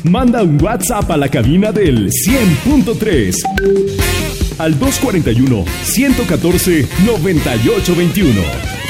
Manda un WhatsApp a la cabina del 100.3 al 241-114-9821.